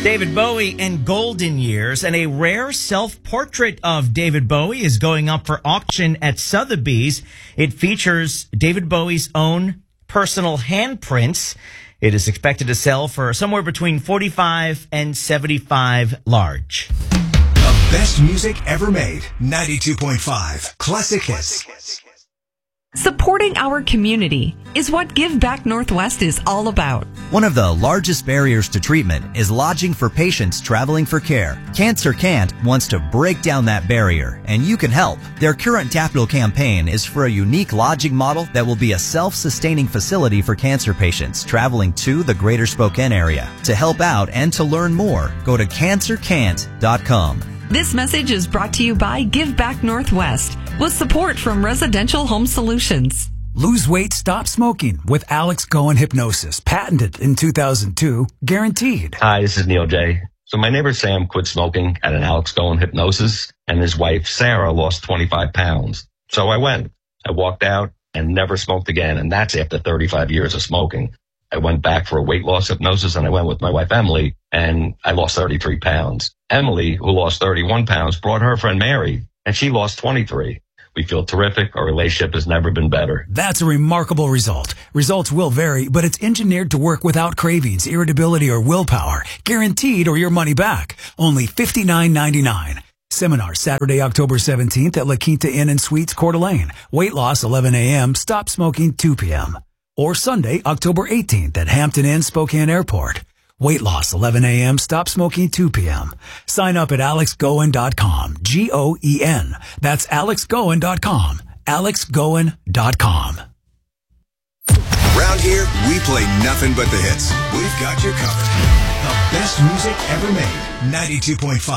David Bowie and Golden Years, and a rare self-portrait of David Bowie is going up for auction at Sotheby's. It features David Bowie's own personal handprints. It is expected to sell for somewhere between 45 and 75 large. The best music ever made. 92.5 Classic Hits. Supporting our community is what Give Back Northwest is all about. One of the largest barriers to treatment is lodging for patients traveling for care. Cancer Can't wants to break down that barrier, and you can help. Their current capital campaign is for a unique lodging model that will be a self-sustaining facility for cancer patients traveling to the greater Spokane area. To help out and to learn more, go to cancercant.com. This message is brought to you by Give Back Northwest with support from Residential Home Solutions. Lose weight, stop smoking with Alex Goen Hypnosis. Patented in 2002. Guaranteed. Hi, this is Neil J. So my neighbor Sam quit smoking at an Alex Goen Hypnosis, and his wife Sarah lost 25 pounds. So I went. I walked out and never smoked again, and that's after 35 years of smoking. I went back for a weight loss hypnosis, and I went with my wife Emily, and I lost 33 pounds. Emily, who lost 31 pounds, brought her friend Mary, and she lost 23. We feel terrific. Our relationship has never been better. That's a remarkable result. Results will vary, but it's engineered to work without cravings, irritability, or willpower. Guaranteed or your money back. Only $59.99. Seminar Saturday, October 17th at La Quinta Inn and Suites, Coeur d'Alene. Weight loss 11 a.m., stop smoking 2 p.m. Or Sunday, October 18th at Hampton Inn, Spokane Airport. Weight loss 11 a.m., stop smoking 2 p.m. Sign up at alexgoen.com. G-O-E-N. That's alexgoen.com. alexgoen.com. Around here, we play nothing but the hits. We've got you covered. The best music ever made. 92.5